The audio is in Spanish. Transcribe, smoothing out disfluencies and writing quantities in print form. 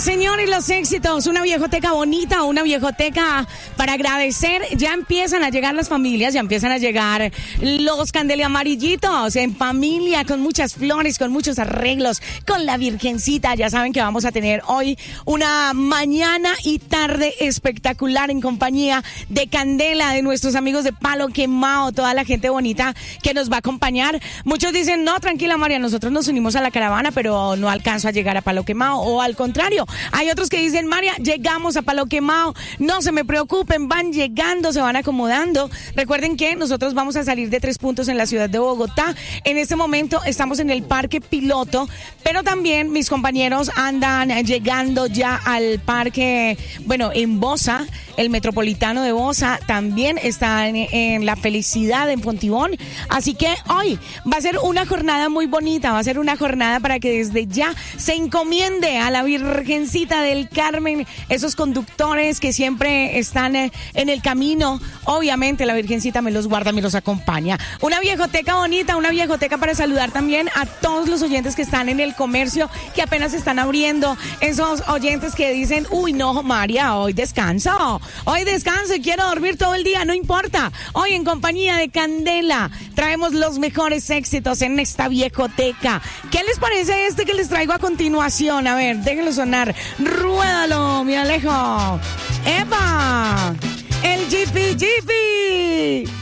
Señores, los éxitos, una viejoteca bonita, una viejoteca para agradecer. Ya empiezan a llegar las familias, ya empiezan a llegar los candeliamarillitos en familia, con muchas flores, con muchos arreglos, con la Virgencita. Ya saben que vamos a tener hoy una mañana y tarde espectacular en compañía de Candela, de nuestros amigos de Palo Quemao, toda la gente bonita que nos va a acompañar. Muchos dicen, no, tranquila María, nosotros nos unimos a la caravana, pero no alcanzo a llegar a Palo Quemao, o al contrario. Hay otros que dicen, María, llegamos a Palo Quemao, no se me preocupen, van llegando, se van acomodando. Recuerden que nosotros vamos a salir de 3 puntos en la ciudad de Bogotá. En este momento estamos en el Parque Piloto, pero también mis compañeros andan llegando ya al parque, bueno, en Bosa, el Metropolitano de Bosa, también está en La Felicidad, en Fontibón. Así que hoy va a ser una jornada muy bonita, va a ser una jornada para que desde ya se encomiende a la Virgencita del Carmen, esos conductores que siempre están en el camino. Obviamente la Virgencita me los guarda, me los acompaña. Una viejoteca bonita, una viejoteca para saludar también a todos los oyentes que están en el comercio, que apenas están abriendo, esos oyentes que dicen, uy no María, hoy descanso y quiero dormir todo el día, no importa. Hoy en compañía de Candela traemos los mejores éxitos en esta viejoteca. ¿Qué les parece este que les traigo a continuación? A ver, déjenlo sonar. Ruédalo, mi Alejo. ¡Epa! El Jiffy Jiffy.